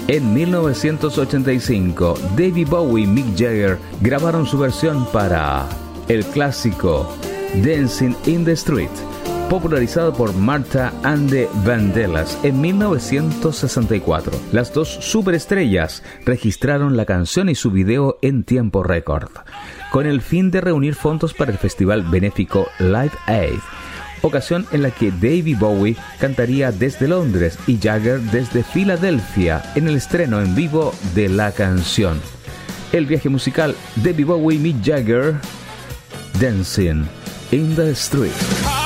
En 1985, David Bowie y Mick Jagger grabaron su versión para el clásico Dancing in the Street, popularizado por Martha and the Vandellas en 1964. Las dos superestrellas registraron la canción y su video en tiempo récord, con el fin de reunir fondos para el festival benéfico Live Aid, ocasión en la que David Bowie cantaría desde Londres y Jagger desde Filadelfia en el estreno en vivo de la canción. El viaje musical David Bowie y Mick Jagger, Dancing in the Street.